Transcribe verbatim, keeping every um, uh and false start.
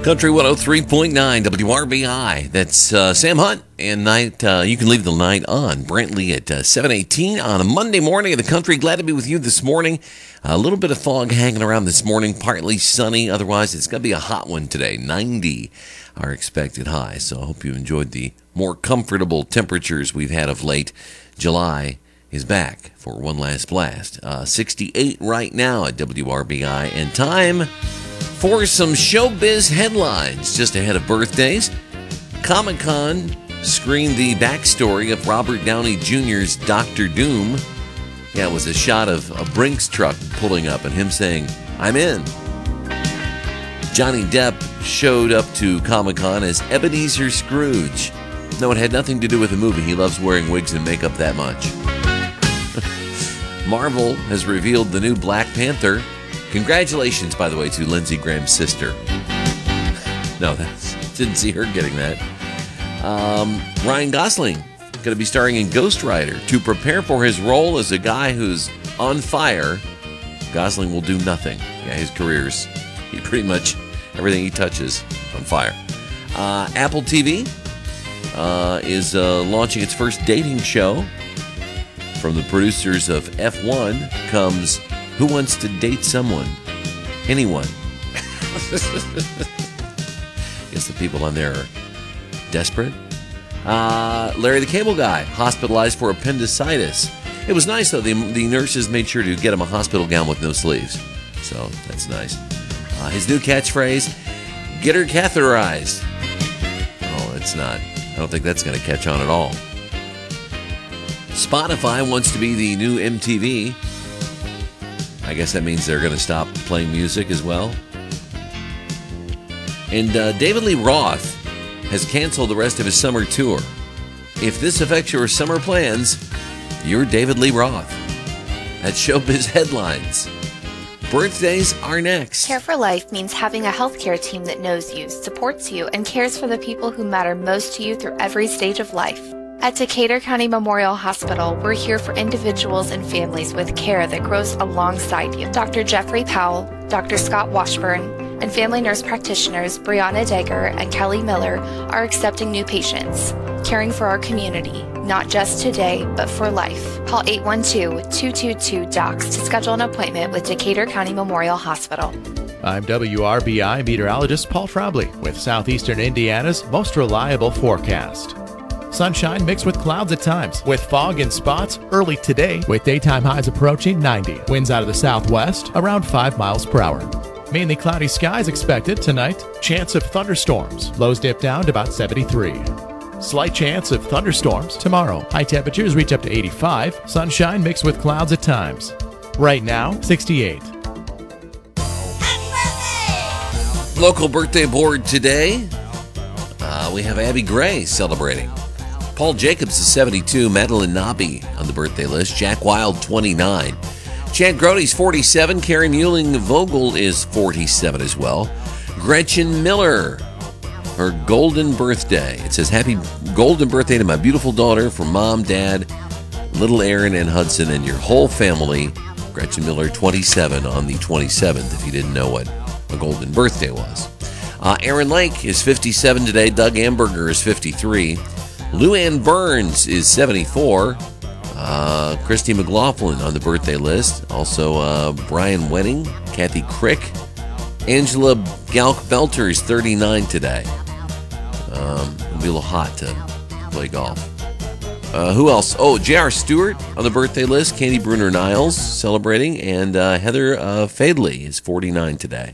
Country one oh three point nine W R B I. That's uh, Sam Hunt and night. Uh, you can leave the night on Brantley at uh, seven eighteen on a Monday morning in the country. Glad to be with you this morning. A little bit of fog hanging around this morning, partly sunny. Otherwise, it's going to be a hot one today. ninety our expected high. So I hope you enjoyed the more comfortable temperatures we've had of late. July is back for one last blast. Uh, sixty-eight right now at W R B I, and time for some showbiz headlines just ahead of birthdays. Comic-Con screened the backstory of Robert Downey Junior's Doctor Doom. Yeah, it was a shot of a Brinks truck pulling up and him saying, "I'm in." Johnny Depp showed up to Comic-Con as Ebenezer Scrooge. No, it had nothing to do with the movie. He loves wearing wigs and makeup that much. Marvel has revealed the new Black Panther. Congratulations, by the way, to Lindsey Graham's sister. No, that's, didn't see her getting that. Um, Ryan Gosling going to be starring in Ghost Rider. To prepare for his role as a guy who's on fire, Gosling will do nothing. Yeah, his career's, he pretty much, everything he touches on fire. Uh, Apple T V uh, is uh, launching its first dating show. From the producers of F one comes Who Wants to Date Someone? Anyone. Guess the people on there are desperate. Uh, Larry the Cable Guy, hospitalized for appendicitis. It was nice, though. The, the nurses made sure to get him a hospital gown with no sleeves. So that's nice. Uh, his new catchphrase, "Get her catheterized." Oh, it's not. I don't think that's going to catch on at all. Spotify wants to be the new M T V. I guess that means they're going to stop playing music as well. And uh, David Lee Roth has canceled the rest of his summer tour. If this affects your summer plans, you're David Lee Roth. That's Showbiz Headlines. Birthdays are next. Care for Life means having a healthcare team that knows you, supports you, and cares for the people who matter most to you through every stage of life. At Decatur County Memorial Hospital, we're here for individuals and families with care that grows alongside you. Doctor Jeffrey Powell, Doctor Scott Washburn, and family nurse practitioners Brianna Degger and Kelly Miller are accepting new patients, caring for our community, not just today, but for life. Call eight one two, two two two, D O C S to schedule an appointment with Decatur County Memorial Hospital. I'm W R B I meteorologist Paul Trombley with Southeastern Indiana's most reliable forecast. Sunshine mixed with clouds at times, with fog in spots early today, with daytime highs approaching ninety. Winds out of the southwest around five miles per hour. Mainly cloudy skies expected tonight. Chance of thunderstorms. Lows dip down to about seventy-three. Slight chance of thunderstorms tomorrow. High temperatures reach up to eighty-five. Sunshine mixed with clouds at times. Right now, sixty-eight. Local birthday board today. Uh, we have Abby Gray celebrating. Paul Jacobs is seventy-two. Madeline Nobby on the birthday list. Jack Wild, twenty-nine. Chad Grody's forty-seven. Carrie Mueling Vogel is forty-seven as well. Gretchen Miller, her golden birthday. It says, "Happy golden birthday to my beautiful daughter from Mom, Dad, little Aaron, and Hudson, and your whole family." Gretchen Miller, twenty-seven on the twenty-seventh, if you didn't know what a golden birthday was. Uh, Aaron Lake is fifty-seven today. Doug Amberger is fifty-three. Luann Burns is seventy-four. Uh, Christy McLaughlin on the birthday list. Also, uh, Brian Wenning, Kathy Crick. Angela Galk-Belter is thirty-nine today. Um, it'll be a little hot to play golf. Uh, who else? Oh, J R. Stewart on the birthday list. Candy Bruner Niles celebrating. And uh, Heather uh, Fadley is forty-nine today.